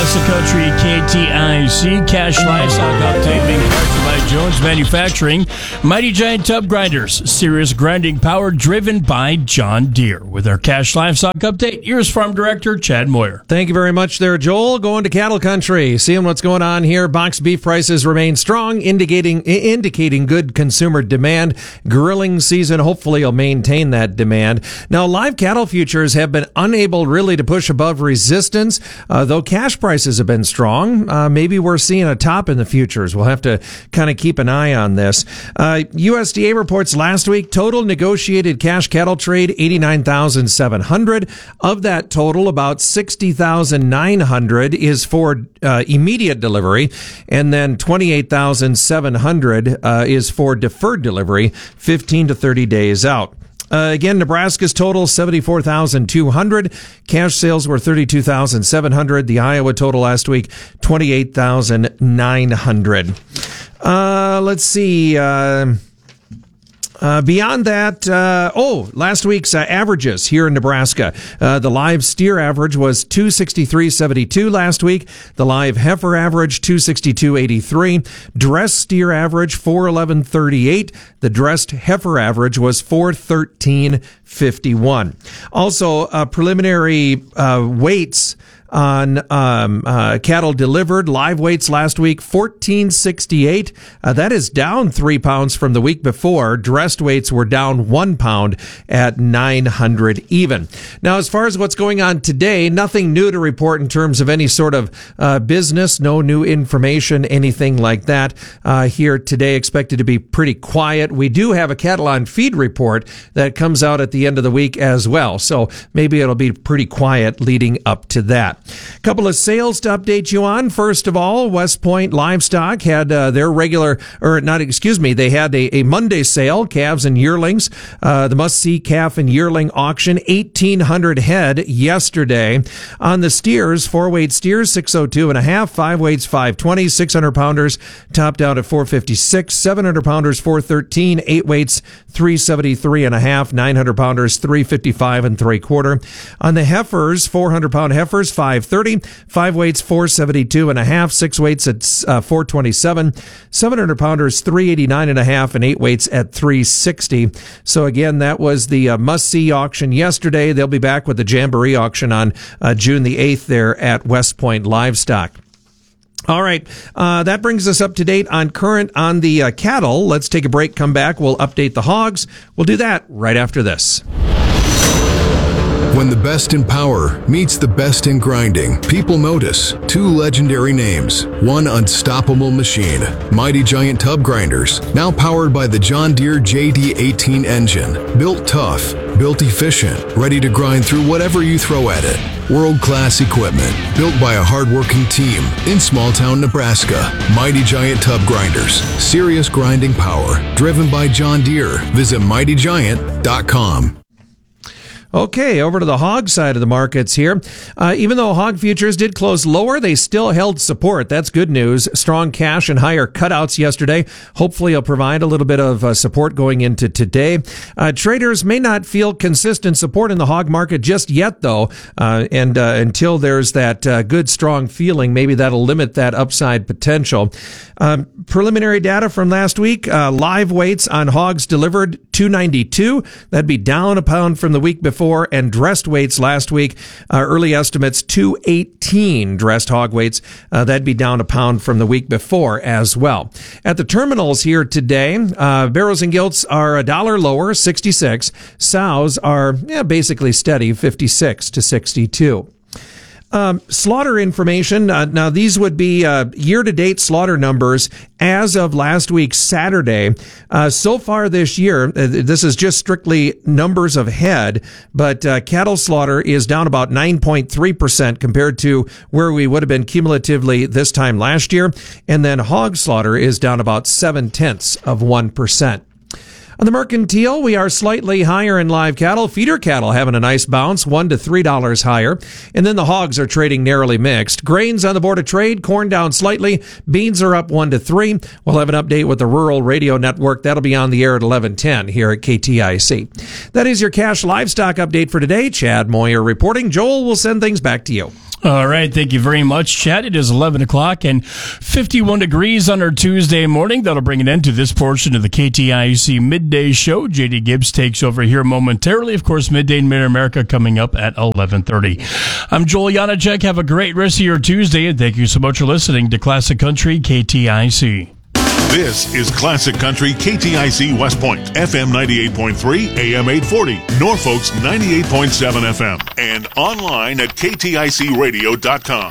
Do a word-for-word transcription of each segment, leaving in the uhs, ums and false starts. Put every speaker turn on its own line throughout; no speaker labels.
across the country, K T I C. Cash Livestock Update being brought to you by Jones Manufacturing. Mighty Giant Tub Grinders, serious grinding power driven by John Deere. With our Cash Livestock Update, here's Farm Director Chad Moyer.
Thank you very much there, Joel. Going to cattle country, seeing what's going on here. Boxed beef prices remain strong, indicating indicating good consumer demand. Grilling season hopefully will maintain that demand. Now, live cattle futures have been unable really to push above resistance, uh, though cash prices have been strong. Uh, maybe we're seeing a top in the futures. We'll have to kind of keep an eye on this. Uh, U S D A reports last week, total negotiated cash cattle trade, eighty-nine thousand seven hundred. Of that total, about sixty thousand nine hundred is for uh, immediate delivery, and then twenty-eight thousand seven hundred uh, is for deferred delivery, fifteen to thirty days out. Uh, again, Nebraska's total, seventy-four thousand two hundred. Cash sales were thirty-two thousand seven hundred. The Iowa total last week, twenty-eight thousand nine hundred. Uh, let's see. Uh, Uh, beyond that, uh, oh, last week's uh, averages here in Nebraska. Uh, the live steer average was two sixty-three seventy-two last week. The live heifer average, two sixty-two eighty-three. Dressed steer average, four eleven thirty-eight. The dressed heifer average was four thirteen fifty-one. Also, uh, preliminary uh, weights on um, uh, cattle delivered, live weights last week, fourteen sixty-eight. Uh, that is down three pounds from the week before. Dressed weights were down one pound at nine hundred even. Now, as far as what's going on today, nothing new to report in terms of any sort of uh, business, no new information, anything like that. Uh, here today, expected to be pretty quiet. We do have a cattle on feed report that comes out at the end of the week as well, so maybe it'll be pretty quiet leading up to that. A couple of sales to update you on. First of all, West Point Livestock had uh, their regular, or not, excuse me, they had a, a Monday sale, calves and yearlings. Uh, the must-see calf and yearling auction, eighteen hundred head yesterday. On the steers, four-weight steers, six oh two and a half, five weights, five twenty, six hundred pounders, topped out at four fifty-six, seven hundred pounders, four thirteen, eight weights, three seventy-three and a half, nine hundred pounders, three fifty-five and three quarter. On the heifers, four hundred pound heifers, five thirty, five weights, four seventy-two and a half, six weights at uh, four twenty-seven, seven hundred pounders, three eighty-nine and a half, and eight weights at three sixty. So again, that was the uh, must-see auction yesterday. They'll be back with the Jamboree auction on uh, June the eighth there at West Point Livestock. All right, uh, that brings us up to date on current on the uh, cattle. Let's take a break, come back, we'll update the hogs. We'll do that right after this.
When the best in power meets the best in grinding, people notice two legendary names, one unstoppable machine, Mighty Giant Tub Grinders, now powered by the John Deere J D eighteen engine. Built tough, built efficient, ready to grind through whatever you throw at it. World-class equipment, built by a hard-working team in small-town Nebraska. Mighty Giant Tub Grinders, serious grinding power, driven by John Deere. Visit mighty giant dot com.
Okay, over to the hog side of the markets here. Uh, even though hog futures did close lower, they still held support. That's good news. Strong cash and higher cutouts yesterday. Hopefully it'll provide a little bit of uh, support going into today. Uh, traders may not feel consistent support in the hog market just yet, though. Uh, and uh, until there's that uh, good, strong feeling, maybe that'll limit that upside potential. Um, preliminary data from last week, uh, live weights on hogs delivered, two ninety-two. That'd be down a pound from the week before. And dressed weights last week, uh, early estimates two eighteen dressed hog weights. Uh, that'd be down a pound from the week before as well. At the terminals here today, uh, barrows and gilts are a dollar lower, sixty-six. Sows are yeah, basically steady, fifty-six to sixty-two. Um, slaughter information. Uh, now, these would be uh, year-to-date slaughter numbers as of last week, Saturday. Uh, so far this year, uh, this is just strictly numbers of head, but uh, cattle slaughter is down about nine point three percent compared to where we would have been cumulatively this time last year. And then hog slaughter is down about seven-tenths of one percent. On the mercantile, we are slightly higher in live cattle. Feeder cattle having a nice bounce, one to three dollars higher. And then the hogs are trading narrowly mixed. Grains on the board of trade, corn down slightly. Beans are up one to three. We'll have an update with the Rural Radio Network. That'll be on the air at eleven ten here at K T I C. That is your cash livestock update for today. Chad Moyer reporting. Joel will send things back to you.
All right. Thank you very much, Chad. It is eleven o'clock and fifty-one degrees on our Tuesday morning. That'll bring an end to this portion of the K T I C Midday Show. J D Gibbs takes over here momentarily. Of course, Midday in Mid-America coming up at eleven thirty. I'm Joel Janacek. Have a great rest of your Tuesday, and thank you so much for listening to Classic Country K T I C.
This is Classic Country K T I C West Point, F M ninety-eight point three, A M eight forty, Norfolk's ninety-eight point seven F M, and online at K T I C radio dot com.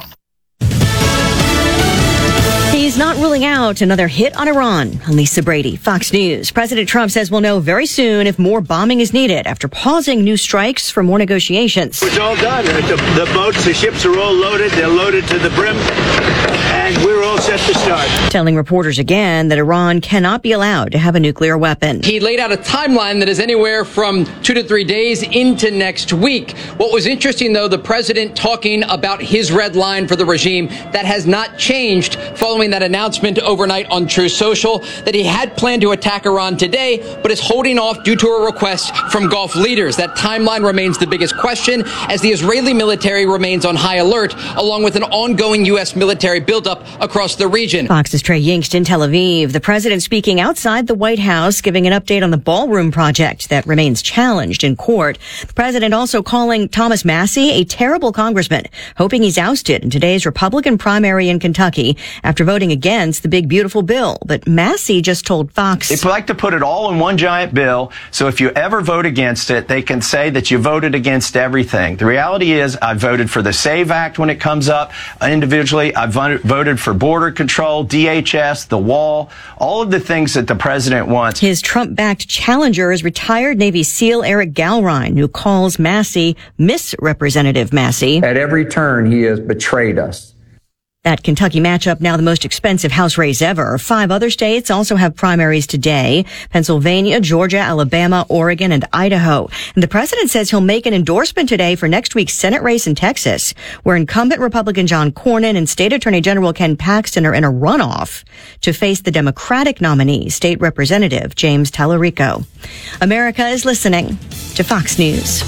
He's not ruling out another hit on Iran. Lisa Brady, Fox News. President Trump says we'll know very soon if more bombing is needed after pausing new strikes for more negotiations.
It's all done. The, the boats, the ships are all loaded. They're loaded to the brim. And we're all set to start.
Telling reporters again that Iran cannot be allowed to have a nuclear weapon.
He laid out a timeline that is anywhere from two to three days into next week. What was interesting, though, the president talking about his red line for the regime that has not changed following that announcement overnight on True Social that he had planned to attack Iran today, but is holding off due to a request from Gulf leaders. That timeline remains the biggest question as the Israeli military remains on high alert, along with an ongoing U S military buildup across the region.
Fox's Trey Yingst in Tel Aviv. The president speaking outside the White House, giving an update on the ballroom project that remains challenged in court. The president also calling Thomas Massie a terrible congressman, hoping he's ousted in today's Republican primary in Kentucky after voting against the big, beautiful bill. But Massie just told Fox,
they like to put it all in one giant bill, so if you ever vote against it, they can say that you voted against everything. The reality is I voted for the SAVE Act when it comes up individually. I voted for border control, D H S, the wall, all of the things that the president wants.
His Trump-backed challenger is retired Navy SEAL Eric Galrine, who calls Massie Miss Representative Massie.
At every turn, he has betrayed us.
That Kentucky matchup now the most expensive House race ever. Five other states also have primaries today. Pennsylvania, Georgia, Alabama, Oregon, and Idaho. And the president says he'll make an endorsement today for next week's Senate race in Texas, where incumbent Republican John Cornyn and State Attorney General Ken Paxton are in a runoff to face the Democratic nominee, State Representative James Tallarico. America is listening to Fox News.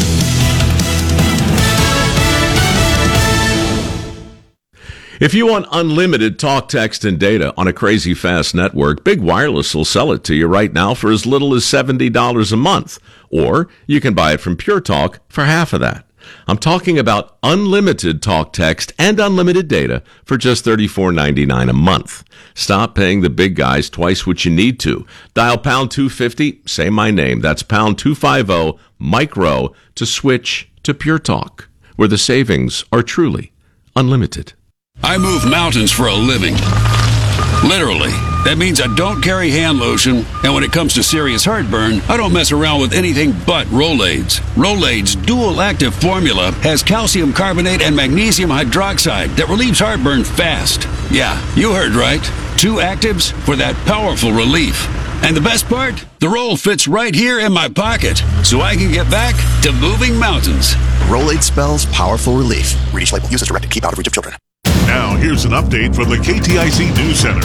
If you want unlimited talk, text, and data on a crazy fast network, Big Wireless will sell it to you right now for as little as seventy dollars a month. Or you can buy it from Pure Talk for half of that. I'm talking about unlimited talk, text, and unlimited data for just thirty-four ninety-nine a month. Stop paying the big guys twice what you need to. Dial pound two fifty, say my name. That's pound two fifty, micro, to switch to Pure Talk, where the savings are truly unlimited.
I move mountains for a living. Literally. That means I don't carry hand lotion, and when it comes to serious heartburn, I don't mess around with anything but Rolaids. Rolaids' dual-active formula has calcium carbonate and magnesium hydroxide that relieves heartburn fast. Yeah, you heard right. Two actives for that powerful relief. And the best part? The roll fits right here in my pocket, so I can get back to moving mountains.
Rolaid spells powerful relief. Read each label. Use as directed. Keep out of reach of children.
Now, here's an update from the K T I C News Center.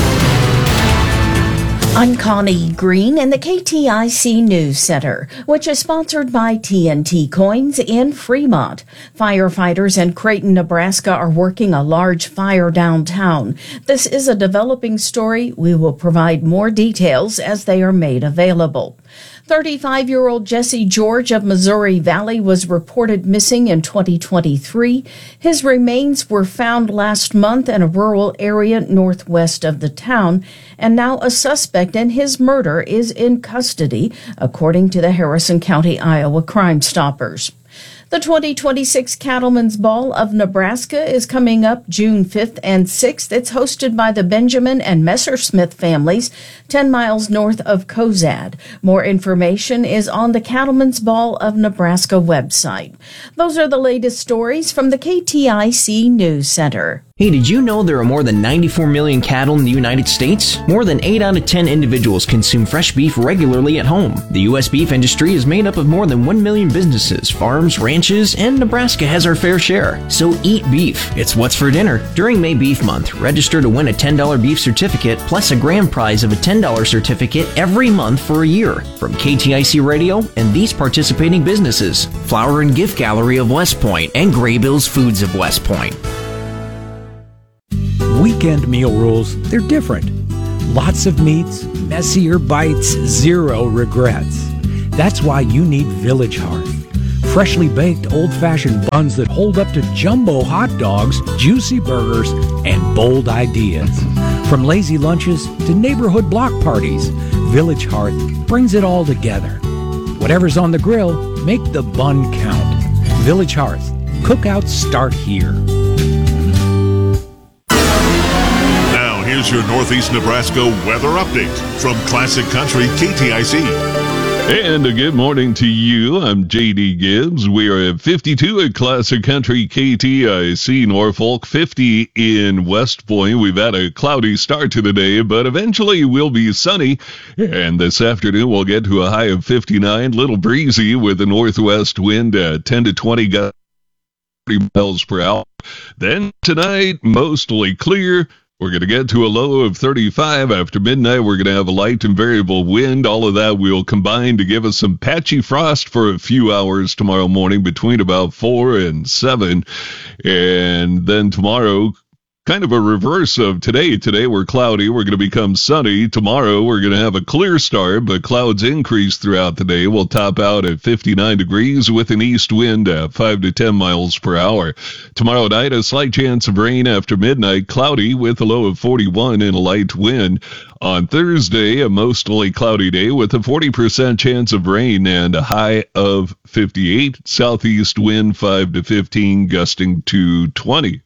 I'm Connie Green in the K T I C News Center, which is sponsored by T N T Coins in Fremont. Firefighters in Creighton, Nebraska are working a large fire downtown. This is a developing story. We will provide more details as they are made available. thirty-five-year-old Jesse George of Missouri Valley was reported missing in twenty twenty-three. His remains were found last month in a rural area northwest of the town, and now a suspect in his murder is in custody, according to the Harrison County, Iowa Crime Stoppers. The twenty twenty-six Cattlemen's Ball of Nebraska is coming up June fifth and sixth. It's hosted by the Benjamin and Messersmith families, ten miles north of Cozad. More information is on the Cattlemen's Ball of Nebraska website. Those are the latest stories from the K T I C News Center.
Hey, did you know there are more than ninety-four million cattle in the United States? More than eight out of ten individuals consume fresh beef regularly at home. The U S beef industry is made up of more than one million businesses, farms, ranches, and Nebraska has our fair share. So eat beef. It's what's for dinner. During May Beef Month, register to win a ten dollars beef certificate plus a grand prize of a ten dollars certificate every month for a year from K T I C Radio and these participating businesses: Flower and Gift Gallery of West Point and Graybills Foods of West Point.
Weekend meal rules, they're different. Lots of meats, messier bites, zero regrets. That's why you need Village Hearth. Freshly baked old-fashioned buns that hold up to jumbo hot dogs, juicy burgers, and bold ideas. From lazy lunches to neighborhood block parties, Village Hearth brings it all together. Whatever's on the grill, make the bun count. Village Hearth. Cookouts start here.
Here's your Northeast Nebraska weather update from Classic Country K T I C.
And a good morning to you. I'm J D Gibbs. We are at fifty-two at Classic Country K T I C Norfolk, fifty in West Point. We've had a cloudy start to the day, but eventually we'll be sunny. And this afternoon we'll get to a high of fifty-nine, little breezy with a northwest wind at ten to twenty miles per hour. Then tonight, mostly clear. We're going to get to a low of thirty-five. After midnight, we're going to have a light and variable wind. All of that will combine to give us some patchy frost for a few hours tomorrow morning between about four and seven. And then tomorrow, kind of a reverse of today. Today we're cloudy. We're going to become sunny. Tomorrow we're going to have a clear start, but clouds increase throughout the day. We'll top out at fifty-nine degrees with an east wind at five to ten miles per hour. Tomorrow night, a slight chance of rain after midnight, cloudy with a low of forty-one and a light wind. On Thursday, a mostly cloudy day with a forty percent chance of rain and a high of fifty-eight. Southeast wind five to fifteen, gusting to twenty.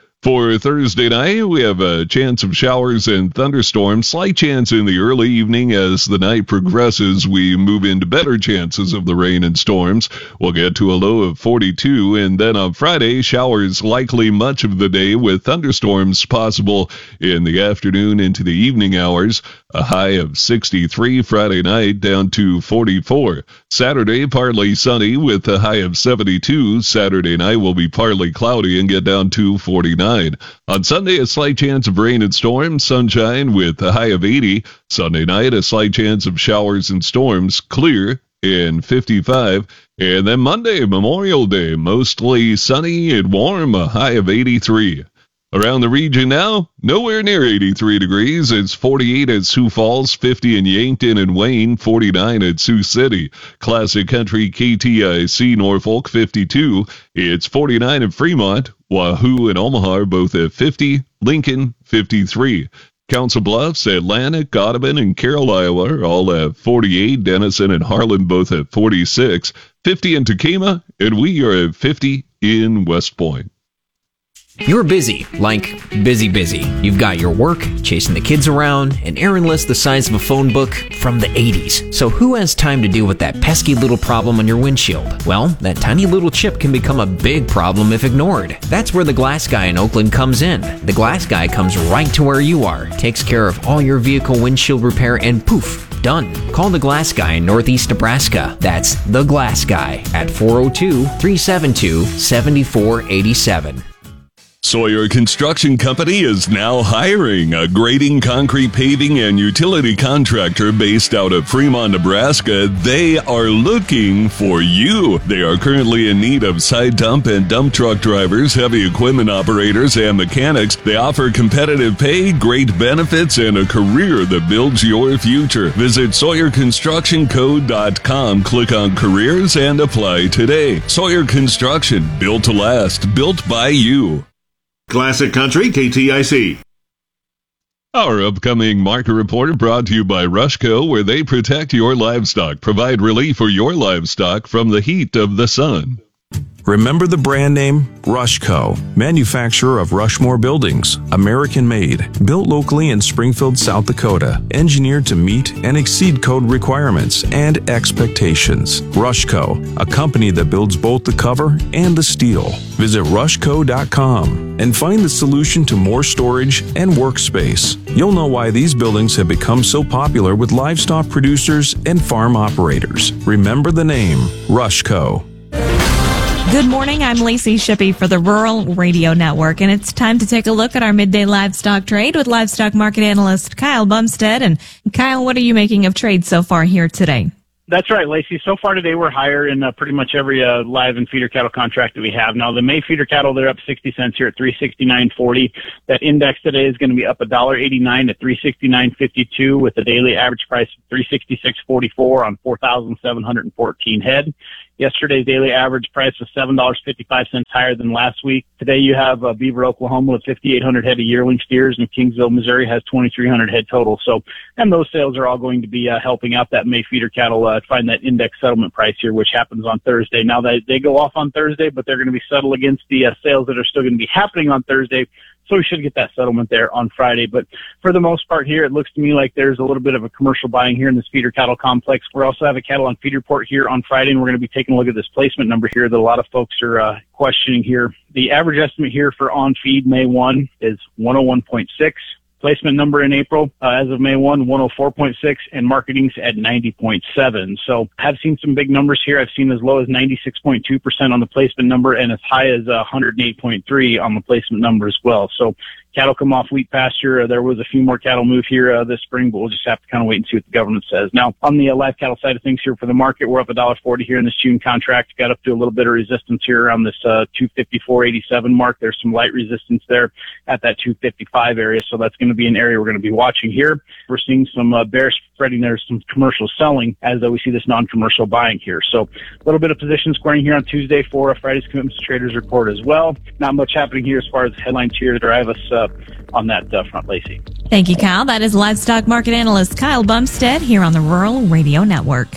For Thursday night, we have a chance of showers and thunderstorms, slight chance in the early evening. As the night progresses, we move into better chances of the rain and storms. We'll get to a low of forty-two, and then on Friday, showers likely much of the day with thunderstorms possible in the afternoon into the evening hours. A high of sixty-three Friday night, down to forty-four. Saturday, partly sunny with a high of seventy-two. Saturday night will be partly cloudy and get down to forty-nine. On Sunday, a slight chance of rain and storms, sunshine with a high of eighty. Sunday night, a slight chance of showers and storms, clear and fifty-five. And then Monday, Memorial Day, mostly sunny and warm, a high of eighty-three. Around the region now, nowhere near eighty-three degrees. It's forty-eight at Sioux Falls, fifty in Yankton and Wayne, forty-nine at Sioux City. Classic Country K T I C Norfolk, fifty-two. It's forty-nine at Fremont. Wahoo and Omaha are both at fifty. Lincoln, fifty-three. Council Bluffs, Atlantic, Audubon, and Carroll, Iowa are all at forty-eight. Denison and Harlan both at forty-six. fifty in Tacoma, and we are at fifty in West Point.
You're busy, like busy, busy. You've got your work, chasing the kids around, an errand list the size of a phone book from the eighties. So who has time to deal with that pesky little problem on your windshield? Well, that tiny little chip can become a big problem if ignored. That's where the Glass Guy in Oakland comes in. The Glass Guy comes right to where you are, takes care of all your vehicle windshield repair, and poof, done. Call the Glass Guy in Northeast Nebraska. That's the Glass Guy at four oh two, three seven two, seven four eight seven.
Sawyer Construction Company is now hiring a grading, concrete, paving, and utility contractor based out of Fremont, Nebraska. They are looking for you. They are currently in need of side dump and dump truck drivers, heavy equipment operators, and mechanics. They offer competitive pay, great benefits, and a career that builds your future. Visit Sawyer Construction Co dot com, click on careers, and apply today. Sawyer Construction, built to last, built by you.
Classic Country K T I C.
Our upcoming market report brought to you by Rushco, where they protect your livestock, provide relief for your livestock from the heat of the sun.
Remember the brand name Rushco, manufacturer of Rushmore Buildings, American-made, built locally in Springfield, South Dakota, engineered to meet and exceed code requirements and expectations. Rushco, a company that builds both the cover and the steel. Visit rushco dot com and find the solution to more storage and workspace. You'll know why these buildings have become so popular with livestock producers and farm operators. Remember the name Rushco.
Good morning, I'm Lacey Shippey for the Rural Radio Network, and it's time to take a look at our midday livestock trade with livestock market analyst Kyle Bumstead. And Kyle, what are you making of trade so far here today?
That's right, Lacey. So far today, we're higher in uh, pretty much every uh, live and feeder cattle contract that we have. Now, the May feeder cattle, they're up sixty cents here at three sixty-nine forty. That index today is going to be up one eighty-nine at three sixty-nine fifty-two with a daily average price of three sixty-six forty-four on four thousand seven hundred fourteen head. Yesterday's daily average price was seven dollars and fifty-five cents higher than last week. Today you have uh, Beaver, Oklahoma with fifty-eight hundred head of yearling steers, and Kingsville, Missouri has twenty-three hundred head total. So, and those sales are all going to be uh, helping out that May feeder cattle uh, find that index settlement price here, which happens on Thursday. Now, they, they go off on Thursday, but they're going to be settled against the uh, sales that are still going to be happening on Thursday. So we should get that settlement there on Friday. But for the most part here, it looks to me like there's a little bit of a commercial buying here in this feeder cattle complex. We also have a cattle on feeder port here on Friday, and we're going to be taking a look at this placement number here that a lot of folks are uh, questioning here. The average estimate here for on feed May first is one oh one point six. Placement number in April, uh, as of May first, one oh four point six, and marketing's at ninety point seven. So I've seen some big numbers here. I've seen as low as ninety-six point two percent on the placement number and as high as uh, one hundred eight point three on the placement number as well. So cattle come off wheat pasture. Uh, there was a few more cattle move here uh, this spring, but we'll just have to kind of wait and see what the government says. Now, on the uh, live cattle side of things here for the market, we're up one forty here in this June contract. Got up to a little bit of resistance here around this uh, two fifty-four eighty-seven mark. There's some light resistance there at that two fifty-five area, so that's going to be an area we're going to be watching here. We're seeing some uh, bear spreading there, some commercial selling as uh, we see this non-commercial buying here. So a little bit of position squaring here on Tuesday for uh, Friday's Commitments to Traders report as well. Not much happening here as far as headlines here that drive us uh, on that uh, front, Lacey.
Thank you, Kyle. That is livestock market analyst Kyle Bumstead here on the Rural Radio Network.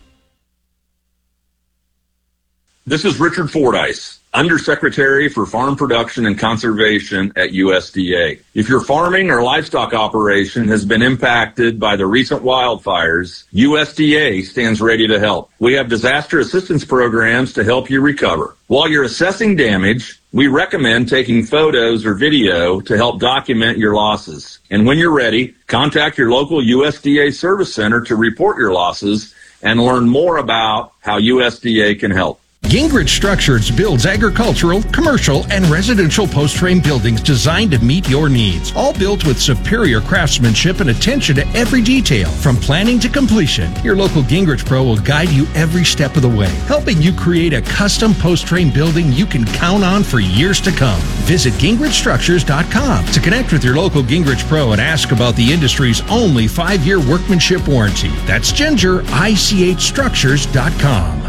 This is Richard Fordyce, Undersecretary for Farm Production and Conservation at U S D A. If your farming or livestock operation has been impacted by the recent wildfires, U S D A stands ready to help. We have disaster assistance programs to help you recover. While you're assessing damage, we recommend taking photos or video to help document your losses. And when you're ready, contact your local U S D A service center to report your losses and learn more about how U S D A can help.
Gingrich Structures builds agricultural, commercial, and residential post-frame buildings designed to meet your needs. All built with superior craftsmanship and attention to every detail. From planning to completion, your local Gingrich Pro will guide you every step of the way, helping you create a custom post-frame building you can count on for years to come. Visit gingrich structures dot com to connect with your local Gingrich Pro and ask about the industry's only five-year workmanship warranty. That's ginger I C H structures dot com.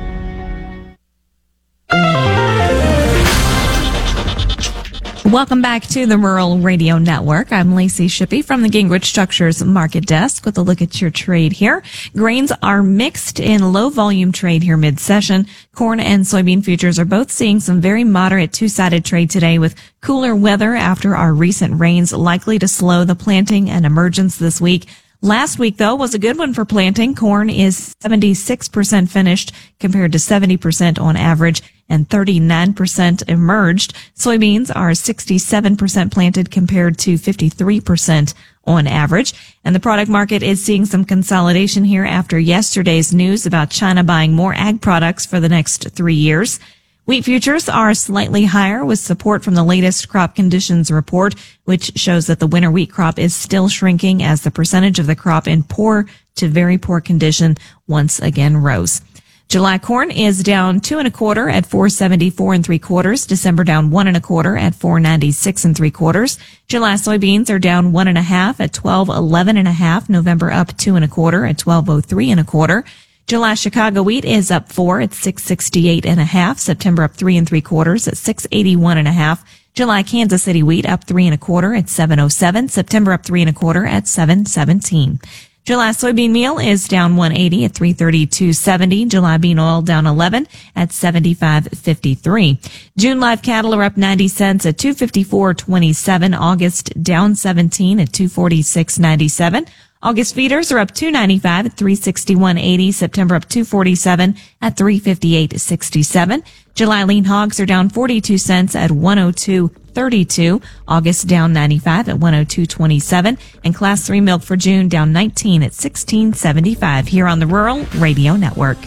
Welcome back to the Rural Radio Network. I'm Lacey Shippey from the Gingrich Structures Market Desk with a look at your trade here. Grains are mixed in low volume trade here mid-session. Corn and soybean futures are both seeing some very moderate two-sided trade today with cooler weather after our recent rains likely to slow the planting and emergence this week. Last week, though, was a good one for planting. Corn is seventy-six percent finished compared to seventy percent on average, and thirty-nine percent emerged. Soybeans are sixty-seven percent planted compared to fifty-three percent on average. And the product market is seeing some consolidation here after yesterday's news about China buying more ag products for the next three years. Wheat futures are slightly higher with support from the latest crop conditions report, which shows that the winter wheat crop is still shrinking as the percentage of the crop in poor to very poor condition once again rose. July corn is down two and a quarter at four seventy-four and three quarters. December down one and a quarter at four ninety-six and three quarters. July soybeans are down one and a half at twelve eleven and a half. November up two and a quarter at twelve oh three and a quarter. July Chicago wheat is up four at six sixty-eight and a half. September up three and three quarters at six eighty-one and a half. July Kansas City wheat up three and a quarter at seven oh seven. September up three and a quarter at seven seventeen. July soybean meal is down one eighty at three thirty-two seventy. July bean oil down eleven at seventy-five fifty-three. June live cattle are up ninety cents at two fifty-four twenty-seven. August down seventeen at two forty-six ninety-seven. August feeders are up two ninety-five at three sixty-one eighty. September up two forty-seven at three fifty-eight sixty-seven. July lean hogs are down forty-two cents at one oh two thirty-two. August down ninety-five at one oh two twenty-seven. And class three milk for June down nineteen at sixteen seventy-five here on the Rural Radio Network.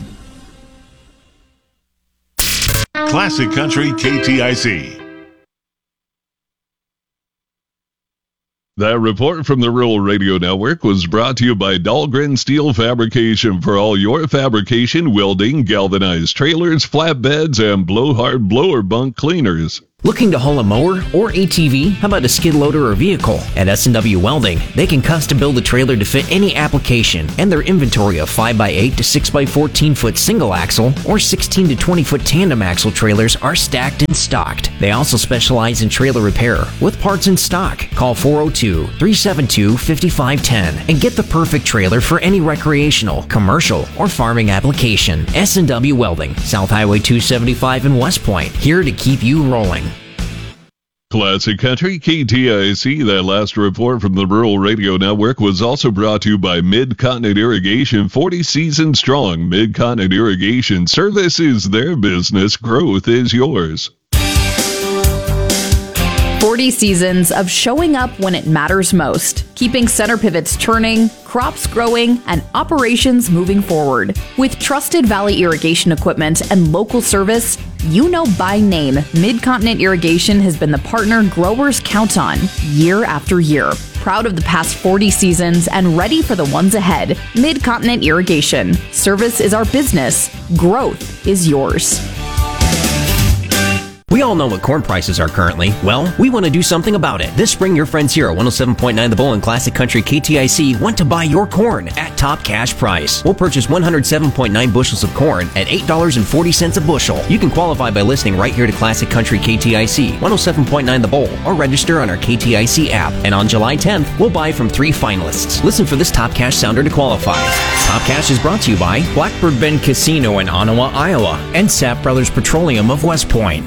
Classic Country K T I C.
That report from the Rural Radio Network was brought to you by Dahlgren Steel Fabrication for all your fabrication, welding, galvanized trailers, flatbeds, and blowhard blower bunk cleaners.
Looking to haul a mower or A T V? How about a skid loader or vehicle? At S and W Welding, they can custom build a trailer to fit any application, and their inventory of five by eight to six by fourteen foot single axle or sixteen to twenty foot tandem axle trailers are stacked and stocked. They also specialize in trailer repair with parts in stock. Call four oh two, three seven two, five five one zero and get the perfect trailer for any recreational, commercial, or farming application. S and W Welding, South Highway two seventy-five in West Point, here to keep you rolling.
Classic Country K T I C. That last report from the Rural Radio Network was also brought to you by Mid-Continent Irrigation, forty seasons strong. Mid-Continent Irrigation, service is their business, growth is yours.
forty seasons of showing up when it matters most, keeping center pivots turning, crops growing, and operations moving forward. With trusted Valley irrigation equipment and local service, you know by name, Mid-Continent Irrigation has been the partner growers count on year after year. Proud of the past forty seasons and ready for the ones ahead. Mid-Continent Irrigation. Service is our business. Growth is yours.
We all know what corn prices are currently. Well, we want to do something about it. This spring, your friends here at one oh seven point nine The Bull and Classic Country K T I C want to buy your corn at top cash price. We'll purchase one hundred seven point nine bushels of corn at eight dollars and forty cents a bushel. You can qualify by listening right here to Classic Country K T I C, one oh seven point nine The Bull, or register on our K T I C app. And on July tenth, we'll buy from three finalists. Listen for this top cash sounder to qualify. Top Cash is brought to you by Blackbird Bend Casino in Ottawa, Iowa, and Sapp Brothers Petroleum of West Point.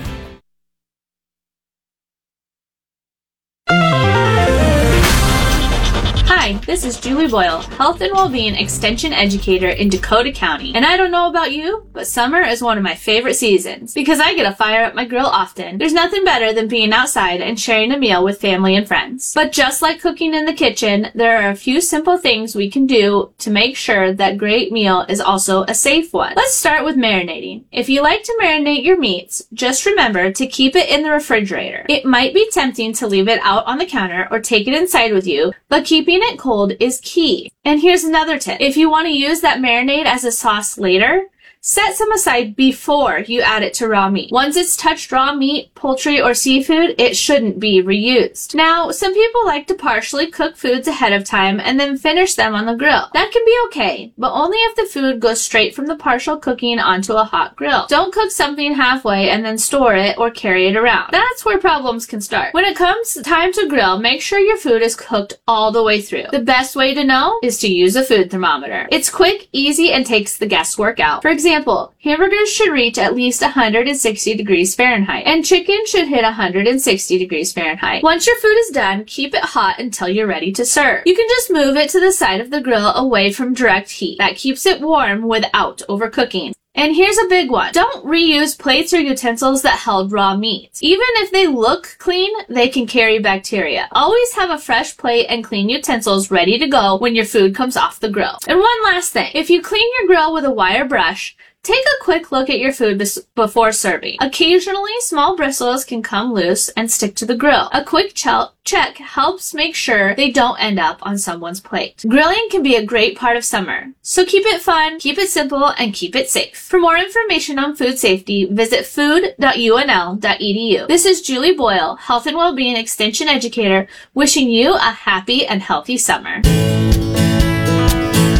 Hi, this is Julie Boyle, Health and Wellbeing Extension Educator in Dakota County. And I don't know about you, but summer is one of my favorite seasons because I get to fire up my grill often. There's nothing better than being outside and sharing a meal with family and friends. But just like cooking in the kitchen, there are a few simple things we can do to make sure that great meal is also a safe one. Let's start with marinating. If you like to marinate your meats, just remember to keep it in the refrigerator. It might be tempting to leave it out on the counter or take it inside with you, but keeping it cold is key. And here's another tip. If you want to use that marinade as a sauce later, set some aside before you add it to raw meat. Once it's touched raw meat, poultry, or seafood, it shouldn't be reused. Now, some people like to partially cook foods ahead of time and then finish them on the grill. That can be okay, but only if the food goes straight from the partial cooking onto a hot grill. Don't cook something halfway and then store it or carry it around. That's where problems can start. When it comes time to grill, make sure your food is cooked all the way through. The best way to know is to use a food thermometer. It's quick, easy, and takes the guesswork out. For example, Example, hamburgers should reach at least one hundred sixty degrees Fahrenheit, and chicken should hit one hundred sixty degrees Fahrenheit. Once your food is done, keep it hot until you're ready to serve. You can just move it to the side of the grill away from direct heat. That keeps it warm without overcooking. And here's a big one. Don't reuse plates or utensils that held raw meat. Even if they look clean, they can carry bacteria. Always have a fresh plate and clean utensils ready to go when your food comes off the grill. And one last thing. If you clean your grill with a wire brush, take a quick look at your food bes- before serving. Occasionally, small bristles can come loose and stick to the grill. A quick ch- check helps make sure they don't end up on someone's plate. Grilling can be a great part of summer, so keep it fun, keep it simple, and keep it safe. For more information on food safety, visit food dot u n l dot e d u. This is Julie Boyle, Health and Wellbeing Extension Educator, wishing you a happy and healthy summer.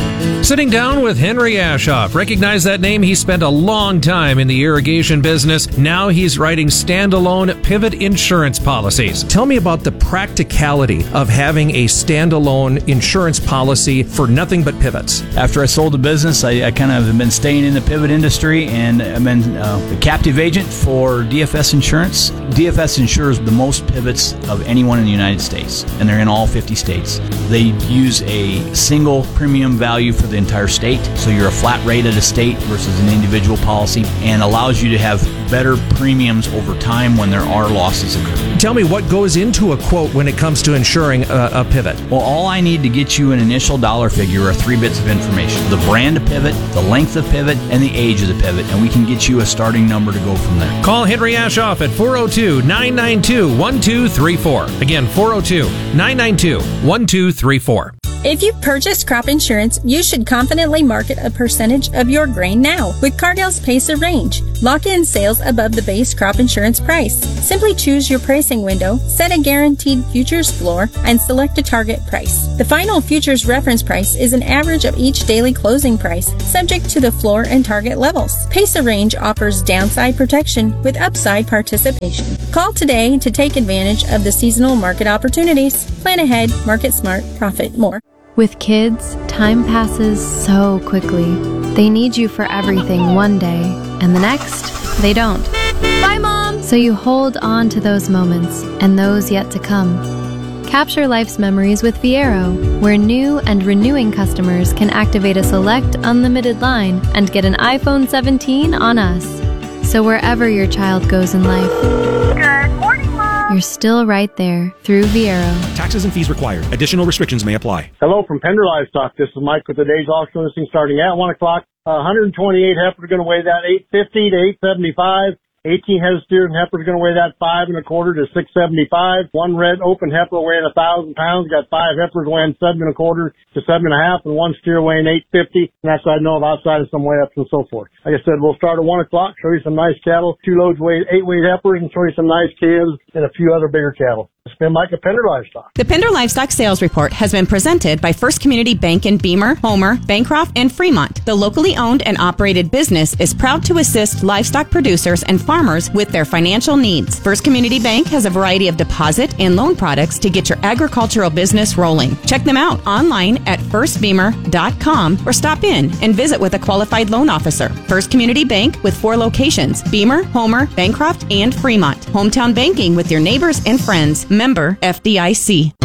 Sitting down with Henry Ashoff. Recognize that name? He spent a long time in the irrigation business. Now he's writing standalone pivot insurance policies. Tell me about the practicality of having a standalone insurance policy for nothing but pivots.
After I sold the business, I, I kind of have been staying in the pivot industry, and I've been uh, a captive agent for D F S Insurance. D F S insures the most pivots of anyone in the United States, and they're in all fifty states. They use a single premium value for the entire state, so you're a flat rate at a state versus an individual policy, and allows you to have better premiums over time when there are losses occurring.
Tell me what goes into a quote when it comes to insuring a, a pivot.
Well, all I need to get you an initial dollar figure are three bits of information: the brand of pivot, the length of pivot, and the age of the pivot, and we can get you a starting number to go from there.
Call Henry Ashoff at four oh two, nine nine two, one two three four. Again, four oh two, nine nine two, one two three four.
If you've purchased crop insurance, you should confidently market a percentage of your grain now with Cardell's Pacer Range. Lock in sales above the base crop insurance price. Simply choose your pricing window, set a guaranteed futures floor, and select a target price. The final futures reference price is an average of each daily closing price, subject to the floor and target levels. Pacer Range offers downside protection with upside participation. Call today to take advantage of the seasonal market opportunities. Plan ahead, market smart, profit more.
With kids, time passes so quickly. They need you for everything one day, and the next, they don't. Bye, Mom! So you hold on to those moments, and those yet to come. Capture life's memories with Viero, where new and renewing customers can activate a select unlimited line and get an iPhone seventeen on us. So wherever your child goes in life,
Good morning, Mom!
you're still right there through Viero.
Taxes and fees required. Additional restrictions may apply.
Hello from Pender Livestock. This is Mike with the day's auction listing starting at one o'clock. Uh, one hundred twenty-eight heifers are going to weigh that eight fifty to eight seventy-five. eighteen head steers and heifers are going to weigh that five and a quarter to six seventy-five. One red open heifer weighing a thousand pounds. Got five heifers weighing seven and a quarter to seven and a half, and one steer weighing eight fifty. And that's what I know of outside of some weigh ups and so forth. Like I said, we'll start at one o'clock. Show you some nice cattle. Two loads weigh eight weight heifers, and show you some nice calves and a few other bigger cattle. It's been Mike at Pender Livestock.
The Pender Livestock Sales Report has been presented by First Community Bank in Beamer, Homer, Bancroft, and Fremont. The locally owned and operated business is proud to assist livestock producers and farmers with their financial needs. First Community Bank has a variety of deposit and loan products to get your agricultural business rolling. Check them out online at first beamer dot com or stop in and visit with a qualified loan officer. First Community Bank with four locations: Beamer, Homer, Bancroft, and Fremont. Hometown banking with your neighbors and friends. Member F D I C.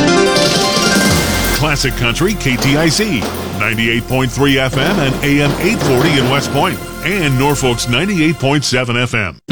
Classic Country K T I C, ninety-eight point three F M and A M eight forty in West Point, and Norfolk's ninety-eight point seven F M.